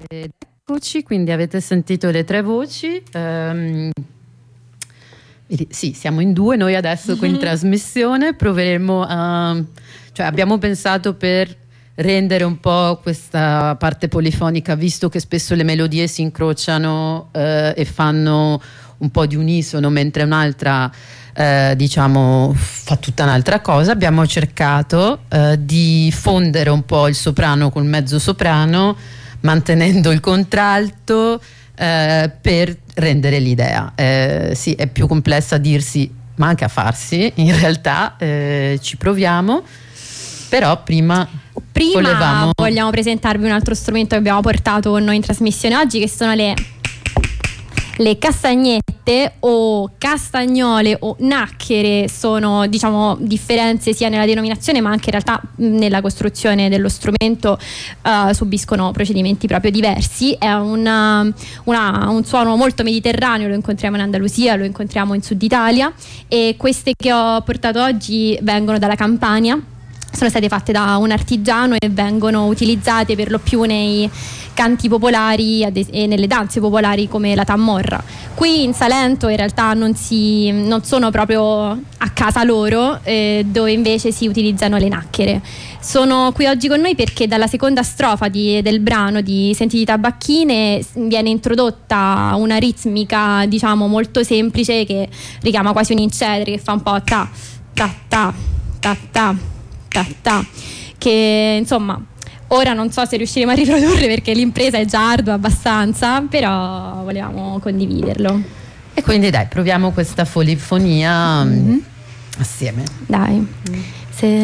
Eccoci, quindi avete sentito le tre voci. Sì, siamo in due noi adesso qui in trasmissione. Proveremo a... cioè abbiamo pensato per rendere un po' questa parte polifonica, visto che spesso le melodie si incrociano e fanno un po' di unisono, mentre un'altra diciamo fa tutta un'altra cosa. Abbiamo cercato di fondere un po' il soprano col mezzo soprano, mantenendo il contralto per rendere l'idea. Sì, è più complessa a dirsi ma anche a farsi, in realtà ci proviamo, però prima vogliamo presentarvi un altro strumento che abbiamo portato con noi in trasmissione oggi, che sono le castagnette o castagnole o nacchere. Sono, diciamo, differenze sia nella denominazione ma anche in realtà nella costruzione dello strumento, subiscono procedimenti proprio diversi. È un suono molto mediterraneo, lo incontriamo in Andalusia, lo incontriamo in Sud Italia, e queste che ho portato oggi vengono dalla Campania. Sono state fatte da un artigiano e vengono utilizzate per lo più nei canti popolari e nelle danze popolari come la Tamorra. Qui in Salento in realtà non sono proprio a casa loro, dove invece si utilizzano le nacchere. Sono qui oggi con noi perché dalla seconda strofa del brano di Senti di Tabacchine viene introdotta una ritmica, diciamo, molto semplice, che richiama quasi un incedere, che fa un po' ta ta ta ta ta ta ta, che insomma ora non so se riusciremo a riprodurre perché l'impresa è già ardua abbastanza, però volevamo condividerlo. E quindi dai, proviamo questa polifonia assieme. Dai. Se